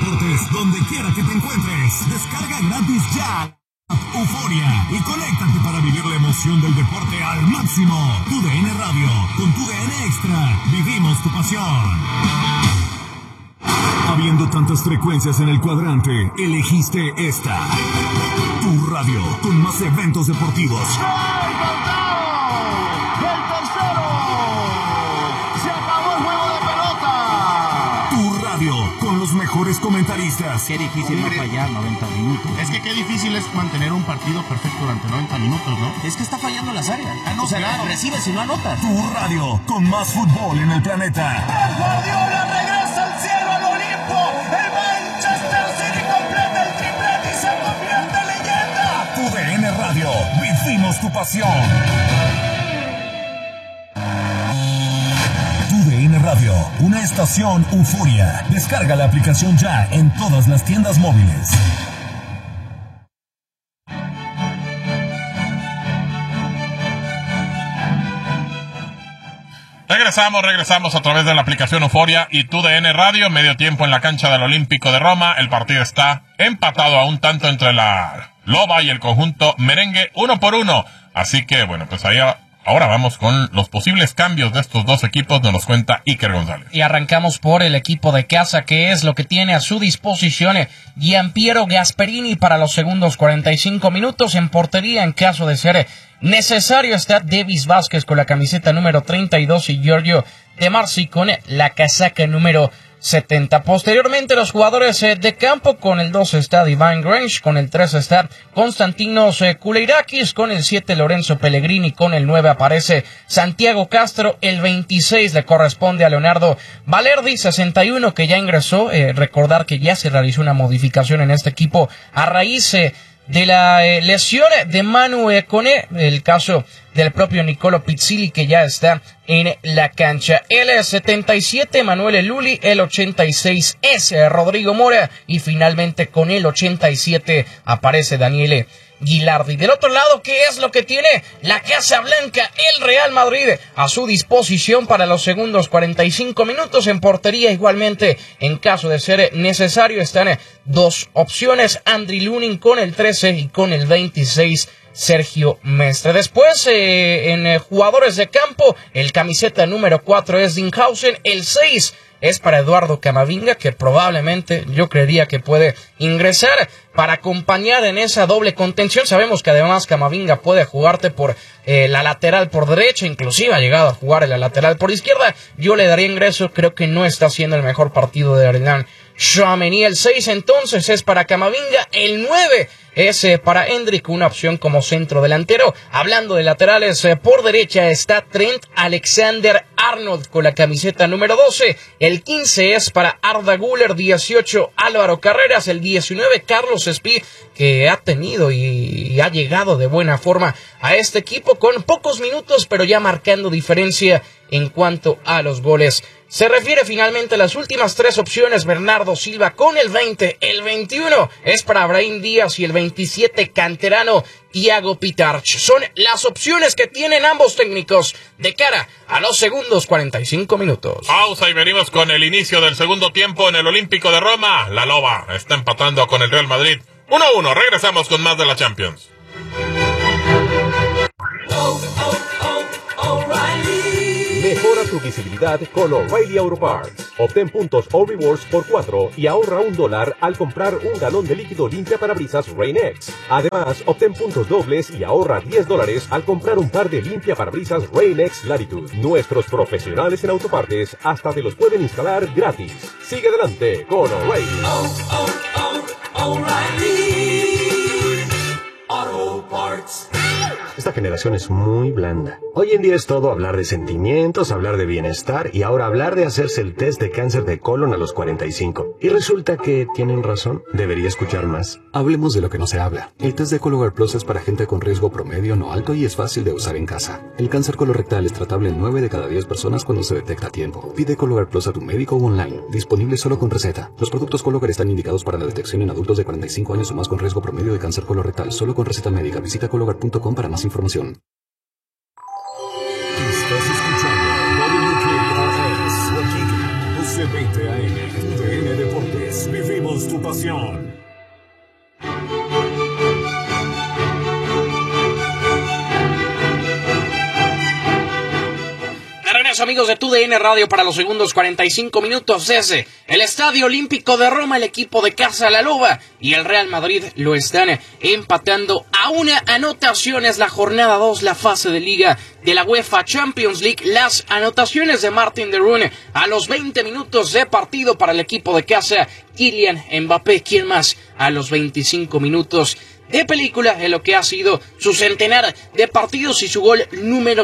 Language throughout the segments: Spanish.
deportes donde quiera que te encuentres. Descarga gratis ya Euforia y conéctate para vivir la emoción del deporte al máximo. TUDN Radio, con TUDN Extra, vivimos tu pasión. Habiendo tantas frecuencias en el cuadrante, elegiste esta. Tu radio, con más eventos deportivos. Con los mejores comentaristas. Qué difícil es fallar 90 minutos. Es que qué difícil es mantener un partido perfecto durante 90 minutos, ¿no? Es que está fallando las áreas. O sea, claro, recibes y no anotas. Tu radio, con más fútbol en el planeta. ¡El Guardiola regresa al cielo, al Olimpo! ¡El Manchester City completa el triplete y se convierte en leyenda! TUDN Radio, vivimos tu pasión. TUDN Radio, una estación Euforia. Descarga la aplicación ya en todas las tiendas móviles. Regresamos a través de la aplicación Euforia y TUDN Radio. Medio tiempo en la cancha del Olímpico de Roma. El partido está empatado a un tanto entre la Loba y el conjunto merengue, 1-1. Así que, bueno, pues ahora vamos con los posibles cambios de estos dos equipos, nos los cuenta Iker González. Y arrancamos por el equipo de casa, que es lo que tiene a su disposición Gianpiero Gasperini para los segundos 45 minutos. En portería, en caso de ser necesario, está Davis Vázquez con la camiseta número 32 y Giorgio De Marci con la casaca número 70. Posteriormente, los jugadores de campo: con el 2 está Divine Grange, con el 3 está Konstantinos Kouleirakis, con el 7 Lorenzo Pellegrini, con el 9 aparece Santiago Castro, el 26 le corresponde a Leonardo Valerdi, 61 que ya ingresó. Recordar que ya se realizó una modificación en este equipo a raíz de la lesión de Manu Koné, el caso del propio Nicolo Pizzilli, que ya está en la cancha. El 77, Manuel Luli, el 86 es Rodrigo Mora, y finalmente con el 87 aparece Daniele Gilardi. Del otro lado, ¿qué es lo que tiene la Casa Blanca, el Real Madrid, a su disposición para los segundos 45 minutos? En portería, igualmente, en caso de ser necesario, están dos opciones: Andriy Lunin con el 13 y con el 26 Sergio Mestre. Después, en jugadores de campo, el camiseta número 4 es Dinghausen, el 6 es para Eduardo Camavinga, que probablemente yo creería que puede ingresar para acompañar en esa doble contención. Sabemos que además Camavinga puede jugarte por la lateral por derecha, inclusive ha llegado a jugar en la lateral por izquierda. Yo le daría ingreso, creo que no está haciendo el mejor partido de Arenán Tchouaméni. El 6 entonces es para Camavinga, el 9 es para Hendrik, una opción como centro delantero. Hablando de laterales, por derecha está Trent Alexander-Arnold con la camiseta número 12, el 15 es para Arda Güler, 18 Álvaro Carreras, el 19 Carlos Speed, que ha tenido y ha llegado de buena forma a este equipo con pocos minutos, pero ya marcando diferencia en cuanto a los goles se refiere. Finalmente, las últimas tres opciones: Bernardo Silva con el 20, el 21 es para Brahim Díaz y el 27 canterano Thiago Pitarch. Son las opciones que tienen ambos técnicos de cara a los segundos 45 minutos. Pausa y venimos con el inicio del segundo tiempo en el Olímpico de Roma. La Loba está empatando con el Real Madrid 1-1. Regresamos con más de la Champions. Mejora tu visibilidad con O'Reilly Auto Parts. Obtén puntos o rewards por 4 y ahorra $1 al comprar un galón de líquido limpia parabrisas Rain-X. Además, obtén puntos dobles y ahorra $10 al comprar un par de limpia parabrisas Rain-X Latitude. Nuestros profesionales en autopartes hasta te los pueden instalar gratis. Sigue adelante con O'Reilly. O'Reilly Auto Parts. Esta generación es muy blanda. Hoy en día es todo hablar de sentimientos, hablar de bienestar y ahora hablar de hacerse el test de cáncer de colon a los 45. Y resulta que tienen razón. Debería escuchar más. Hablemos de lo que no se habla. El test de Cologuard Plus es para gente con riesgo promedio no alto y es fácil de usar en casa. El cáncer colorectal es tratable en 9 de cada 10 personas cuando se detecta a tiempo. Pide Cologuard Plus a tu médico o online. Disponible solo con receta. Los productos Cologuard están indicados para la detección en adultos de 45 años o más con riesgo promedio de cáncer colorectal. Solo con receta médica. Visita cologuard.com para más información. Estás escuchando WKRS, 1220 AM, TUDN Deportes, vivimos Somos tu pasión. Amigos de TUDN Radio para los segundos 45 minutos desde el Estadio Olímpico de Roma. El equipo de Casa La Loba y el Real Madrid lo están empatando a una anotación. Es la jornada 2, la fase de liga de la UEFA Champions League. Las anotaciones de Martin de Roon a los 20 minutos de partido para el equipo de casa. Kylian Mbappé, ¿quién más? A los 25 minutos de película en lo que ha sido su centenar de partidos y su gol número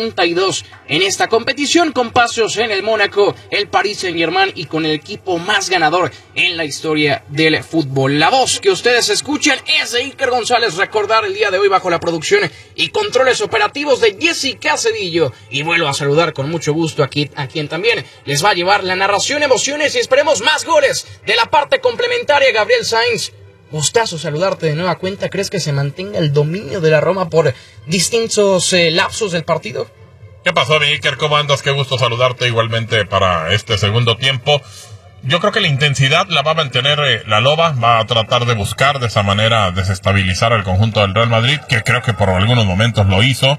72 en esta competición, con pasos en el Mónaco, el Paris Saint-Germain y con el equipo más ganador en la historia del fútbol. La voz que ustedes escuchan es de Iker González. Recordar el día de hoy bajo la producción y controles operativos de Jessica Cedillo, y vuelvo a saludar con mucho gusto a quien también les va a llevar la narración, emociones y esperemos más goles de la parte complementaria, Gabriel Sainz. Gustazo saludarte de nueva cuenta. ¿Crees que se mantenga el dominio de la Roma por distintos lapsos del partido? ¿Qué pasó, mi Iker? ¿Cómo andas? Qué gusto saludarte igualmente para este segundo tiempo. Yo creo que la intensidad la va a mantener la Loba. Va a tratar de buscar de esa manera desestabilizar al conjunto del Real Madrid, que creo que por algunos momentos lo hizo.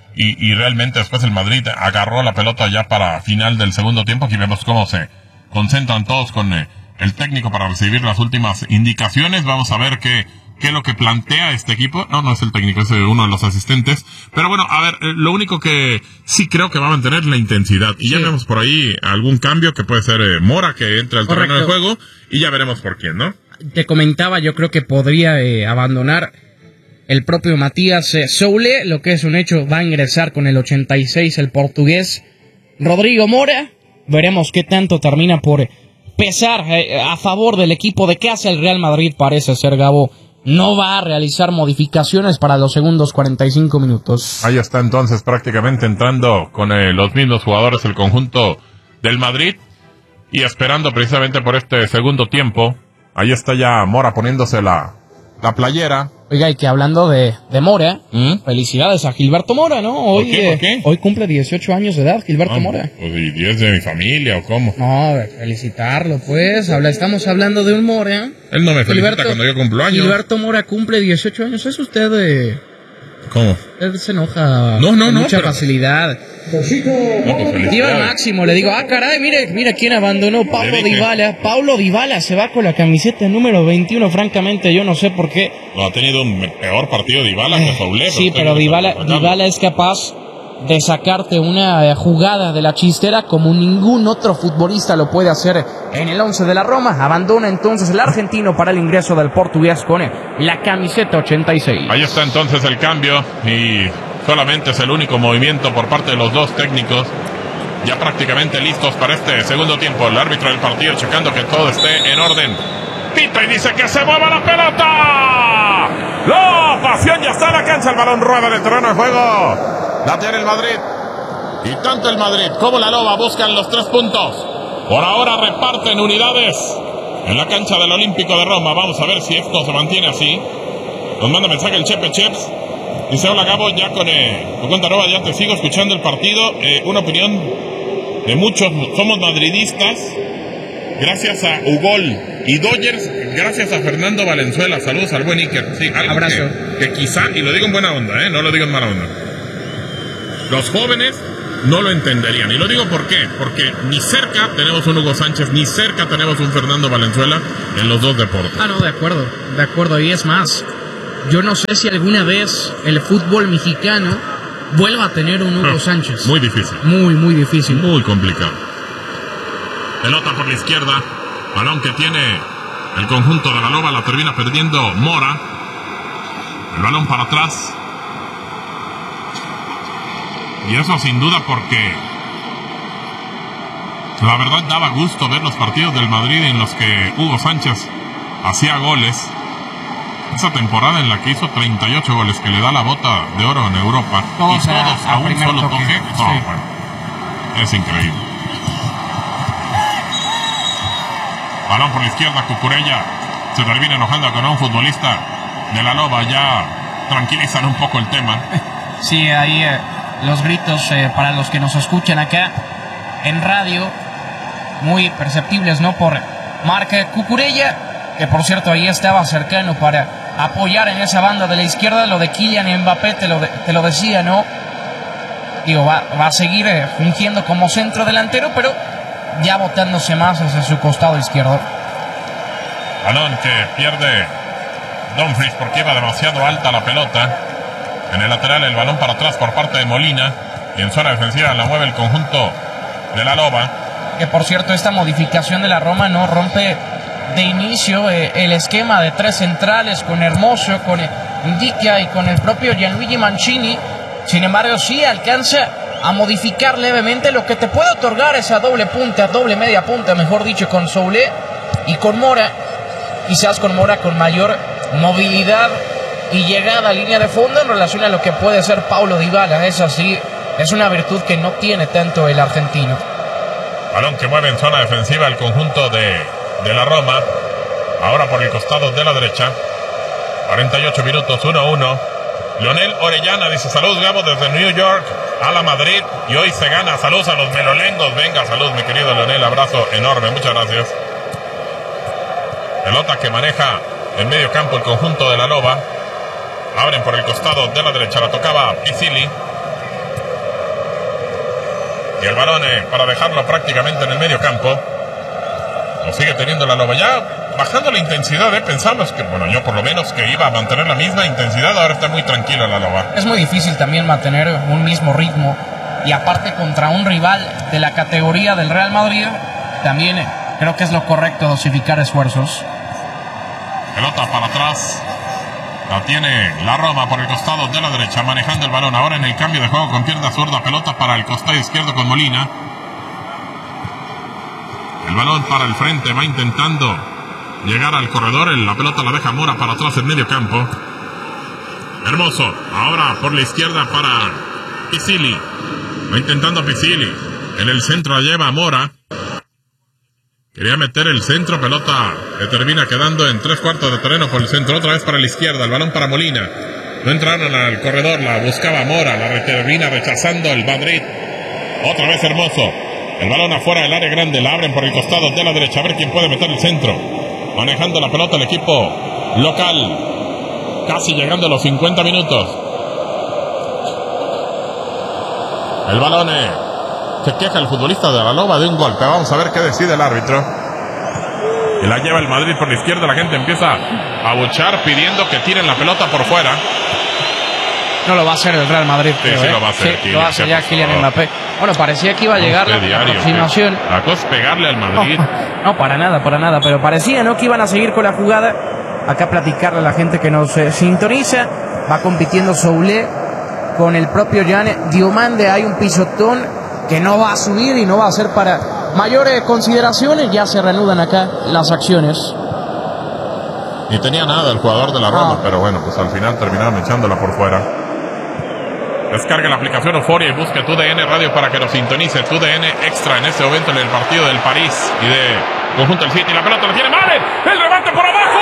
Y realmente después el Madrid agarró la pelota ya para final del segundo tiempo. Aquí vemos cómo se concentran todos con el técnico para recibir las últimas indicaciones. Vamos a ver qué es lo que plantea este equipo. No es el técnico, es uno de los asistentes. Pero bueno, a ver, lo único que sí creo que va a mantener la intensidad. Y ya vemos por ahí algún cambio que puede ser Mora, que entra al terreno de juego. Y ya veremos por quién, ¿no? Te comentaba, yo creo que podría abandonar el propio Matías Soule. Lo que es un hecho, va a ingresar con el 86 el portugués Rodrigo Mora. Veremos qué tanto termina por pesar a favor del equipo de casa. El Real Madrid parece ser, Gabo, no va a realizar modificaciones para los segundos 45 minutos. Ahí está entonces prácticamente entrando con los mismos jugadores el conjunto del Madrid y esperando precisamente por este segundo tiempo. Ahí está ya Mora poniéndose la playera. Oiga, y que hablando de Mora, felicidades a Gilberto Mora, ¿no? Hoy, ¿Por qué? Hoy cumple 18 años de edad, Gilberto Mora. Pues, ¿y 10 de mi familia o cómo? No, felicitarlo, pues. Estamos hablando de un Mora. Él no me felicita cuando yo cumplo años. Gilberto Mora cumple 18 años. ¿Es usted ¿Cómo? Él se enoja con mucha facilidad. Diva al máximo, le digo, caray, mira quién abandonó, Paulo Dybala. Paulo Dybala se va con la camiseta número 21, francamente yo no sé por qué. No, ha tenido un peor partido Dybala que Soule. Sí, pero Dybala es capaz de sacarte una jugada de la chistera como ningún otro futbolista lo puede hacer en el 11 de la Roma. Abandona entonces el argentino para el ingreso del portugués con la camiseta 86. Ahí está entonces el cambio y solamente es el único movimiento por parte de los dos técnicos. Ya prácticamente listos para este segundo tiempo. El árbitro del partido checando que todo esté en orden. Pita y dice que se mueva la pelota. La pasión ya está en la cancha. El balón rueda en el terreno de juego. La tiene el Madrid. Y tanto el Madrid como la Loba buscan los 3 puntos. Por ahora reparten unidades en la cancha del Olímpico de Roma. Vamos a ver si esto se mantiene así. Nos manda mensaje el Chepe Cheps. Dice, hola Gabo, ya con tu cuenta nueva ya te sigo escuchando el partido. Una opinión de muchos, somos madridistas. Gracias a Ugol y Dodgers, gracias a Fernando Valenzuela. Saludos al buen Iker. Sí, algo abrazo. Que quizá, y lo digo en buena onda, no lo digo en mala onda, los jóvenes no lo entenderían. Y lo digo ¿por qué? Porque ni cerca tenemos un Hugo Sánchez, ni cerca tenemos un Fernando Valenzuela en los dos deportes. No, de acuerdo. Y es más, yo no sé si alguna vez el fútbol mexicano vuelva a tener un Hugo Sánchez. Muy difícil. Muy difícil. Muy complicado. Pelota por la izquierda. Balón que tiene el conjunto de la Loba. La termina perdiendo Mora. El balón para atrás. Y eso sin duda porque la verdad daba gusto ver los partidos del Madrid en los que Hugo Sánchez hacía goles. Esa temporada en la que hizo 38 goles, que le da la bota de oro en Europa. Todos a un solo toque. Sí. Bueno, es increíble. Balón por la izquierda, Cucurella se termina enojando con un futbolista de la Loba. Ya tranquilizan un poco el tema. Sí, ahí los gritos para los que nos escuchan acá en radio, muy perceptibles, ¿no? Por Marc Cucurella. que por cierto ahí estaba cercano para apoyar en esa banda de la izquierda. Lo de Kylian Mbappé, te lo decía, ¿no? Digo, va a seguir fungiendo como centro delantero, pero ya botándose más hacia su costado izquierdo. Balón que pierde Dumfries porque iba demasiado alta la pelota. En el lateral el balón para atrás por parte de Molina. Y en zona defensiva la mueve el conjunto de la Loba. Que por cierto, esta modificación de la Roma no rompe de inicio el esquema de tres centrales con Hermoso, con Ndicka y con el propio Gianluigi Mancini. Sin embargo, sí alcanza a modificar levemente, lo que te puede otorgar esa doble punta, doble media punta, mejor dicho, con Soulé y con Mora. Quizás con Mora con mayor movilidad y llegada a línea de fondo en relación a lo que puede ser Paulo Dybala. Es así, es una virtud que no tiene tanto el argentino. Balón que mueve en zona defensiva el conjunto de la Roma. Ahora por el costado de la derecha. 48 minutos, 1-1. Leonel Orellana dice: salud, Gabo, desde New York a la Madrid. Y hoy se gana. Saludos a los melolengos. Venga, salud, mi querido Leonel. Abrazo enorme. Muchas gracias. Pelota que maneja en medio campo el conjunto de la Loba. Abren por el costado de la derecha. La tocaba Pisili. Y el balón para dejarlo prácticamente en el medio campo. Lo sigue teniendo la Loba. Ya bajando la intensidad, pensamos que, bueno, yo por lo menos que iba a mantener la misma intensidad. Ahora está muy tranquila la Loba. Es muy difícil también mantener un mismo ritmo. Y aparte contra un rival de la categoría del Real Madrid, también creo que es lo correcto dosificar esfuerzos. Pelota para atrás. La tiene la Roma por el costado de la derecha, manejando el balón. Ahora en el cambio de juego con pierna zurda. Pelota para el costado izquierdo con Molina. El balón para el frente. Va intentando llegar al corredor. La pelota la deja Mora para atrás en medio campo. Hermoso. Ahora por la izquierda para Pisili. Va intentando Pisili. En el centro la lleva Mora. Quería meter el centro, pelota que termina quedando en 3/4 de terreno por el centro. Otra vez para la izquierda, el balón para Molina. No entraron al corredor, la buscaba Mora, la termina rechazando el Madrid. Otra vez Hermoso. El balón afuera del área grande, la abren por el costado de la derecha. A ver quién puede meter el centro. Manejando la pelota el equipo local. Casi llegando a los 50 minutos. El balón se queja el futbolista de la Loba de un golpe. Vamos a ver qué decide el árbitro. Y la lleva el Madrid por la izquierda. La gente empieza a abuchar pidiendo que tiren la pelota por fuera. No lo va a hacer el Real Madrid. Sí, creo, sí lo va a hacer. Sí, lo va a hacer ya Kylian Mbappé. Bueno, parecía que iba a llegar la aproximación. La cosa es pegarle al Madrid. No, para nada. Pero parecía, ¿no?, que iban a seguir con la jugada. Acá platicarle a la gente que nos sintoniza. Va compitiendo Soulé con el propio Jan Diomande. Hay un pisotón que no va a subir y no va a ser para mayores consideraciones. Ya se reanudan acá las acciones. Ni tenía nada el jugador de la Roma, pero bueno, pues al final terminaron echándola por fuera. Descarga la aplicación Euforia y busca TUDN Radio para que nos sintonice. TUDN Extra en este momento en el partido del París y de conjunto del City. La pelota la tiene Mane, el remate por abajo.